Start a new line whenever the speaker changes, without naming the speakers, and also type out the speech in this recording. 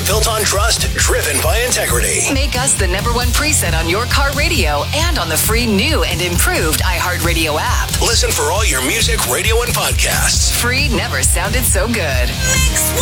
built on trust, driven by integrity.
Make us the #1 preset on your car radio and on the free new and improved iHeartRadio app.
Listen for all your music, radio, and podcasts.
Free never sounded so good.